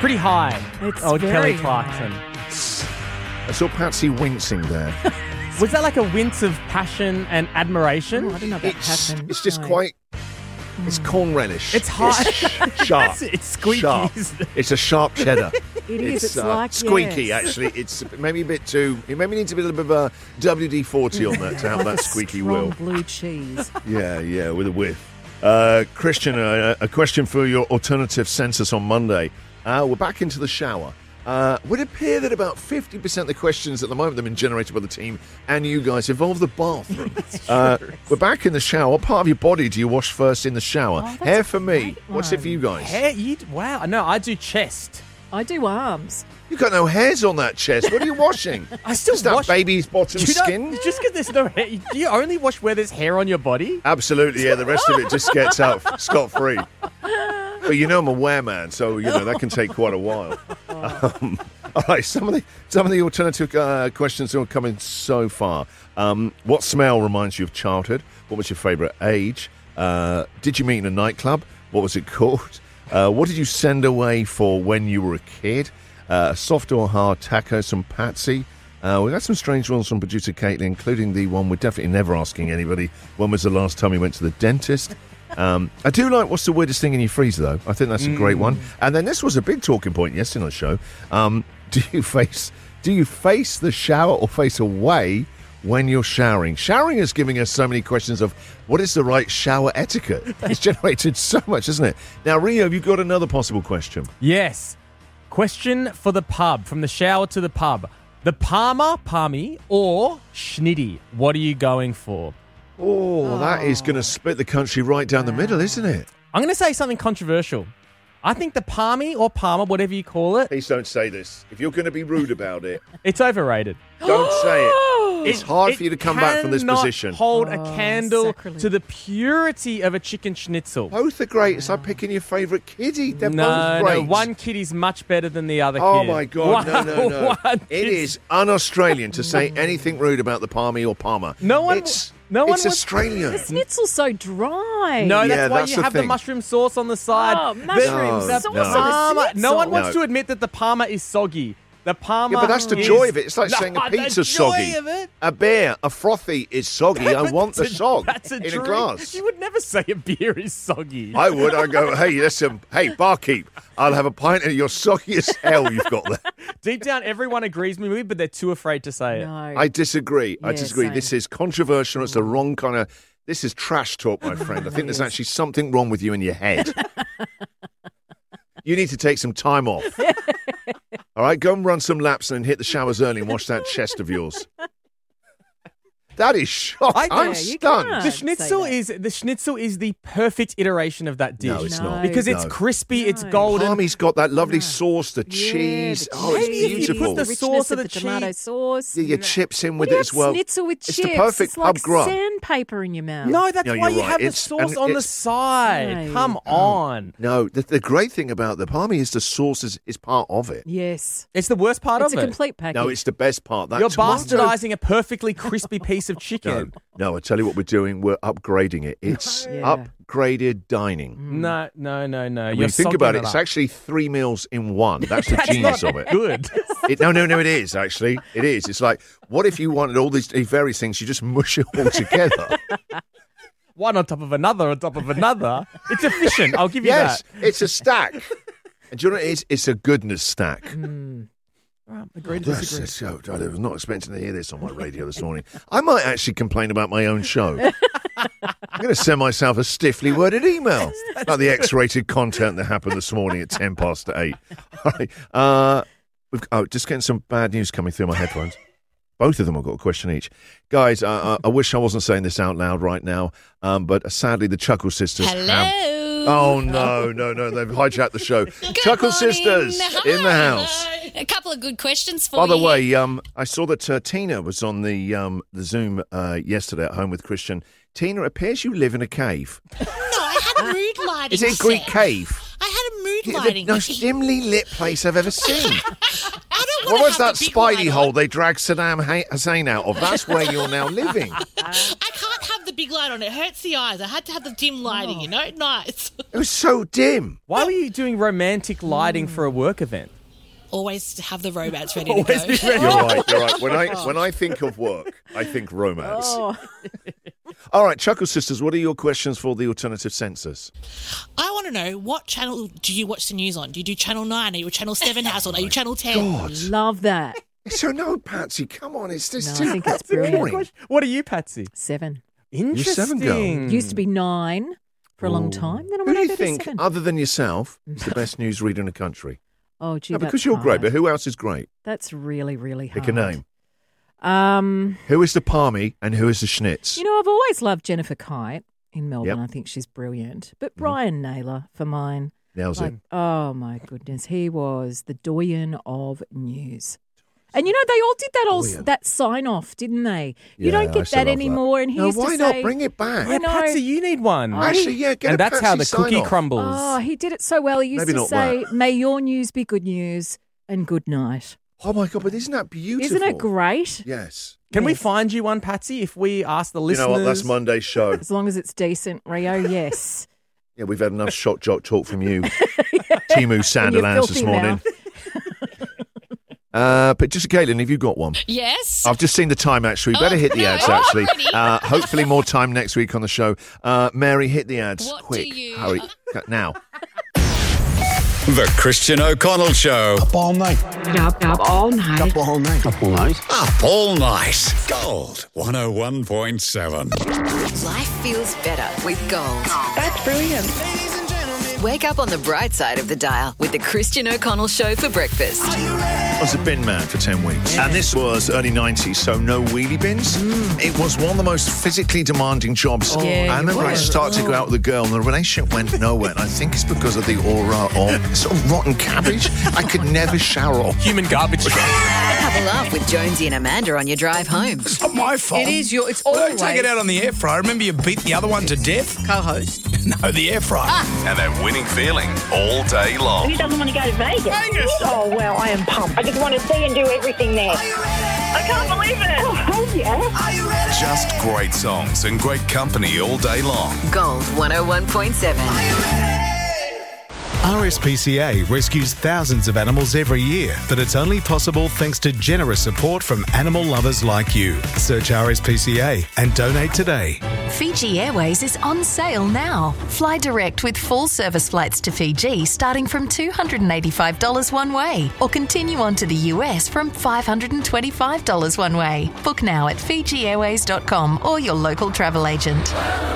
pretty high. It's Kelly very Clarkson. I saw Patsy wincing there. Was that like a wince of passion and admiration? I don't know about passion. It's just No. quite... It's corn relish. It's hot. It's sharp. It's squeaky. Sharp. It's a sharp cheddar. It is. It's like squeaky, yes. actually. It's maybe a bit too... It maybe needs a bit of a WD-40 on that to have Like that a squeaky strong will. blue cheese. Yeah, with a whiff. Christian, a question for your alternative census on Monday. We're back into the shower. Would it appear that about 50% of the questions at the moment that have been generated by the team and you guys involve the bathroom? We're back in the shower. What part of your body do you wash first in the shower? Oh, that's Hair a for me. great What's it for you guys? Hair? Wow. No, I do chest. I do arms. You've got no hairs on that chest. What are you washing? I still Just that wash baby's bottom Do you not- skin? Just because there's no hair. Do you only wash where there's hair on your body? Absolutely, yeah. The rest of it just gets out scot-free. But you know I'm a wear-man, so that can take quite a while. All right, some of the alternative questions that are coming so far. What smell reminds you of childhood? What was your favourite age? Did you meet in a nightclub? What was it called? What did you send away for when you were a kid? Soft or hard tacos from Patsy. We got some strange ones from producer Caitlin, including the one we're definitely never asking anybody. When was the last time you went to the dentist? I do like what's the weirdest thing in your freezer, though. I think that's a great one. And then this was a big talking point yesterday on the show. Do you face the shower or face away when you're showering? Showering is giving us so many questions of what is the right shower etiquette. It's generated so much, isn't it? Now, Rio, you've got another possible question. Yes. Question for the pub, from the shower to the pub. The Palmer, Palmy, or Schnitty? What are you going for? Oh, that is going to split the country right down the middle, isn't it? I'm going to say something controversial. I think the Palmy or Palmer, whatever you call it, Please don't say this. If you're going to be rude about it, it's overrated. don't say it. It's hard for you to come back from this cannot position. Hold a candle sacrilege. to the purity of a chicken schnitzel. Both are great. It's like picking your favourite kiddie. They're both No, great. one kiddie's much better than the other Oh kid. my God! No! One It kid's- is un-Australian to say anything rude about the Palmy or Palmer. No one- It's no one It's wants- Australian. The schnitzel's so dry. No, Yeah, that's why that's you the have the thing. mushroom sauce on the side. Oh, mushroom No, sauce no. on a Palmer, no one schnitzel. wants No. to admit that the Palmer is soggy. The Palmer Yeah, but that's the is- joy of it. It's like No, saying a the pizza's joy soggy. of it. A beer, a frothy is soggy. I But want the that's a- sog that's a in drink. a glass. You would never say a beer is soggy. I would. I go, hey, listen, hey, barkeep, I'll have a pint of your soggy as hell you've got there. Deep down, everyone agrees with me, but they're too afraid to say it. No. I disagree. I Yeah, disagree. same. This is controversial. It's the wrong kind of... This is trash talk, my friend. I think there's actually something wrong with you in your head. You need to take some time off. All right, go and run some laps and hit the showers early and wash that chest of yours. That is shocking. I'm you stunned. can't. The Say schnitzel is the perfect iteration of that dish. No, it's No. not. Because it's No. crispy, it's No. golden. Palmy's got that lovely sauce, the Yeah, cheese. the Oh, it's Maybe if you beautiful. put the richness sauce of of the the tomato cheese. sauce. Yeah, your chips in with What do it you as have well. schnitzel with It's chips? the perfect it's like pub grub. sandpaper in your mouth. No, that's No, why you're you right. have the It's- sauce and on the it's- side. No. Come on. No, the great thing about the Palmy is the sauce is part of it. Yes. It's the worst part It's of a it. complete package. No, it's the best part. That You're tomato- bastardizing a perfectly crispy piece of chicken. No, I tell you what we're doing. We're upgrading it. It's Yeah. upgraded dining. No. When You're you think sogging about it, it's up. actually 3 meals in one. That's the That's genius not of it. good. No, it is, actually. It is. It's like, what if you wanted all these various things, you just mush it all together? One on top of another on top of another. It's efficient. I'll give you Yes, that. it's a stack. And do you know what it is? It's a goodness stack. Agreed to disagree. This is so, I was not expecting to hear this on my radio this morning. I might actually complain about my own show. I'm going to send myself a stiffly worded email about the X-rated content that happened this morning at 8:10. All right. Just getting some bad news coming through my headphones. Both of them have got a question each. Guys, I wish I wasn't saying this out loud right now, but sadly the Chuckle Sisters have... Oh, no. They've hijacked the show. Chuckle morning. Sisters in the house. A couple of good questions for By the you. way, I saw that Tina was on the Zoom yesterday at home with Christian. Tina, it appears you live in a cave. No, I had a mood lighting Is it a Greek set. cave? I had a mood The lighting. most dimly lit place I've ever seen. I don't What want was to that have the big Spidey light hole on. they dragged Saddam Hussein out of? That's where you're now living. I can't have the big light on. It hurts the eyes. I had to have the dim lighting, you know? Nice. It was so dim. Why were you doing romantic lighting for a work event? Always have the romance ready to Always go. be ready. You're right. You're right. When I think of work, I think romance. Oh, All right, Chuckle Sisters, what are your questions for the alternative censors? I want to know, what channel do you watch the news on? Do you do Channel 9? Are you a Channel 7 household? Are you Channel 10? God. love that. So no, Patsy, come on, it's this No, I think it's brilliant. What are you, Patsy? 7. Interesting. 7 girl. Used to be 9 for a long time. Then I Who went do you over to think, 7. other than yourself, is the best newsreader in the country? Oh, gee, No, because that's you're great, hard. but who else is great? That's really, really hard. Pick a name. Um, Who is the Palmy and who is the Schnitz? you know, I've always loved Jennifer Kite in Melbourne. Yep. I think she's brilliant. But Brian Naylor for mine. Nails it. Oh, my goodness. He was the doyen of news. And, you know, they all did that sign-off, didn't they? You Yeah, don't I get still that love anymore. And he No, used why to not? say, Bring it back. I know. Patsy, you need one. Actually, yeah, get and a that's how the Patsy cookie sign-off. crumbles. Oh, he did it so well. He used Maybe to not say, may your news be good news and good night. Oh, my God, but isn't that beautiful? Isn't it great? Yes. Can we Yes. find you one, Patsy, if we ask the You listeners? know what? That's Monday's show. As long as it's decent, Rio, yes. Yeah, we've had enough shock jock talk from you, Timu Sanderlands this filthy morning. mouth. But just Caitlin, have you got one? Yes. I've just seen the time, actually. We better Oh, hit the no. ads, actually. Already? Hopefully more time next week on the show. Mary, hit the ads. What do Quick. you- Hurry. Now. The Christian O'Connell Show. Up all night. Up all night. Up all night. Up all night. Up all night. Gold 101.7. Life feels better with Gold. That's brilliant. Wake up on the bright side of the dial with the Christian O'Connell Show for breakfast. I was a bin man for 10 weeks. And this was early 90s, so no wheelie bins. It was one of the most physically demanding jobs. Yeah, I remember you I were. started to go out with a girl and the relationship went nowhere. And I think it's because of the aura of sort of rotten cabbage. I could never shower off. Human garbage truck. Have a laugh with Jonesy and Amanda on your drive home. It's not my fault. It is your. It's Well, always don't take it out on the air fryer. Remember you beat the other one to death? co-host. No, the air fryer. And that winning feeling all day long. Who doesn't want to go to Vegas? Oh, well, I am pumped. I just want to see and do everything there. I can't believe it. Oh, hell yeah. Just great songs and great company all day long. Gold 101.7. RSPCA rescues thousands of animals every year, but it's only possible thanks to generous support from animal lovers like you. Search RSPCA and donate today. Fiji Airways is on sale now. Fly direct with full service flights to Fiji starting from $285 one way, or continue on to the US from $525 one way. Book now at FijiAirways.com or your local travel agent.